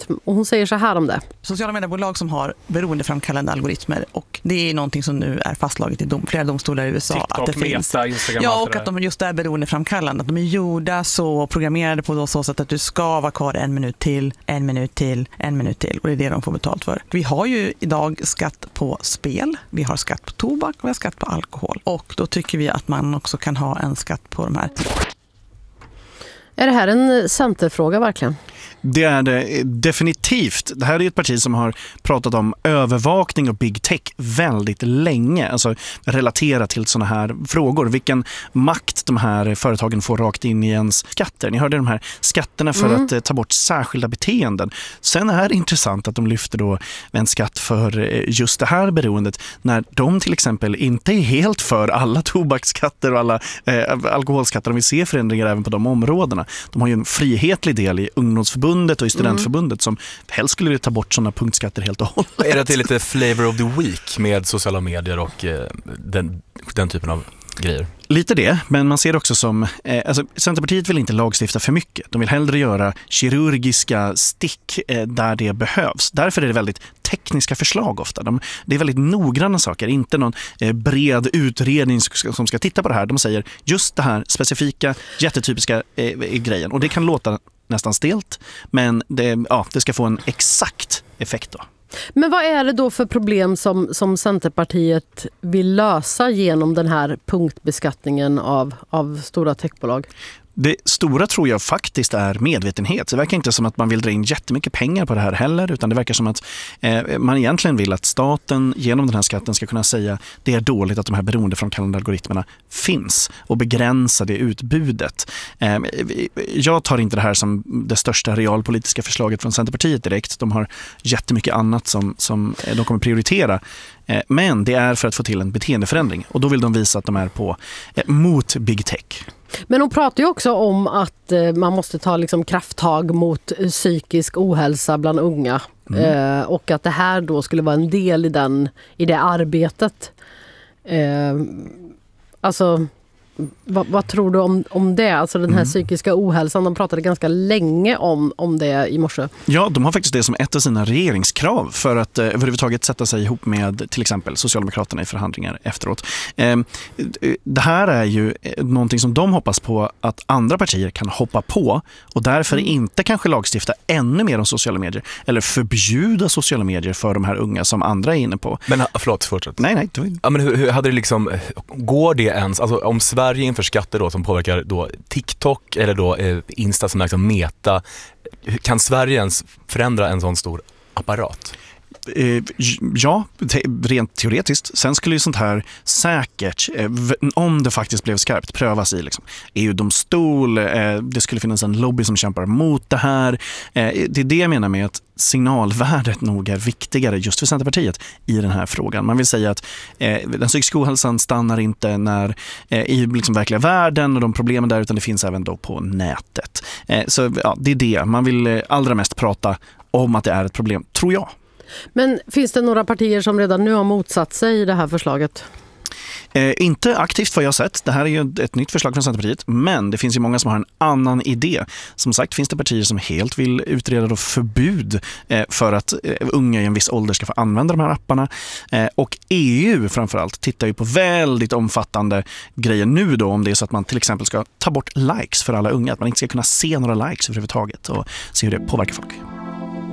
ut och hon säger så här om det. Sociala mediebolag som har beroendeframkallande algoritmer, och det är någonting som nu är fastslaget i flera domstolar i USA. TikTok, att det finns. Meta, Instagram, ja, och att de just är beroendeframkallande. Att de är gjorda så, programmerade på så sätt att du ska vara kvar 1 minut till, 1 minut till, 1 minut till. Och det är det de får betalt för. Vi har ju idag skatt på spel, vi har skatt på tobak och vi har skatt på alkohol. Och då tycker vi att man också kan ha en skatt på de här. Är det här en centerfråga verkligen? Det är det definitivt. Det här är ett parti som har pratat om övervakning och big tech väldigt länge. Alltså relaterat till såna här frågor. Vilken makt de här företagen får rakt in i ens skatter. Ni hörde de här skatterna för att ta bort särskilda beteenden. Sen är det intressant att de lyfter då en skatt för just det här beroendet. När de till exempel inte är helt för alla tobaksskatter och alla alkoholskatter. De vill se förändringar även på de områdena. De har ju en frihetlig del i ungdomsförbundet och i studentförbundet som helst skulle vilja ta bort sådana punktskatter helt och hållet. Är det att det är lite flavor of the week med sociala medier och den typen av grejer? Lite det, men man ser det också som Centerpartiet vill inte lagstifta för mycket. De vill hellre göra kirurgiska stick där det behövs. Därför är det väldigt tekniska förslag ofta. Det är väldigt noggranna saker, inte någon bred utredning som ska titta på det här. De säger just det här specifika, jättetypiska grejen. Och det kan låta nästan stelt, men det ska få en exakt effekt då. Men vad är det då för problem som Centerpartiet vill lösa genom den här punktbeskattningen av stora techbolag? Det stora tror jag faktiskt är medvetenhet. Det verkar inte som att man vill dra in jättemycket pengar på det här heller, utan det verkar som att man egentligen vill att staten genom den här skatten ska kunna säga det är dåligt att de här beroendeframkallande algoritmerna finns och begränsa det utbudet. Jag tar inte det här som det största realpolitiska förslaget från Centerpartiet direkt. De har jättemycket annat som de kommer prioritera. Men det är för att få till en beteendeförändring, och då vill de visa att de är på mot big tech. Men hon pratar ju också om att man måste ta liksom krafttag mot psykisk ohälsa bland unga. Och att det här då skulle vara en del i det arbetet. Alltså, vad tror du om det? Alltså den här psykiska ohälsan, de pratade ganska länge om det i morse. Ja, de har faktiskt det som ett av sina regeringskrav för att överhuvudtaget sätta sig ihop med till exempel Socialdemokraterna i förhandlingar efteråt. Det här är ju någonting som de hoppas på att andra partier kan hoppa på, och därför inte kanske lagstifta ännu mer om sociala medier eller förbjuda sociala medier för de här unga som andra är inne på. Men fortsätt. Nej. Ja, men hur hade det liksom, går det ens, alltså om Sverige inför skatter då som påverkar då TikTok eller då Insta som är liksom Meta, kan Sverige ens förändra en sån stor apparat? Ja, rent teoretiskt. Sen skulle ju sånt här säkert, om det faktiskt blev skarpt, prövas i liksom EU-domstol. Det skulle finnas en lobby som kämpar mot det här. Det är det jag menar med att signalvärdet nog är viktigare just för Centerpartiet i den här frågan. Man vill säga att den psykiska ohälsan stannar inte i liksom verkliga världen och de problemen där, utan det finns även då på nätet. Så ja, det är det. Man vill allra mest prata om att det är ett problem, tror jag. Men finns det några partier som redan nu har motsatt sig det här förslaget? Inte aktivt vad jag har sett. Det här är ju ett nytt förslag från Centerpartiet, men det finns ju många som har en annan idé. Som sagt finns det partier som helt vill utreda då förbud för att unga i en viss ålder ska få använda de här apparna. Och EU framförallt tittar ju på väldigt omfattande grejer nu då, om det är så att man till exempel ska ta bort likes för alla unga. Att man inte ska kunna se några likes överhuvudtaget och se hur det påverkar folk.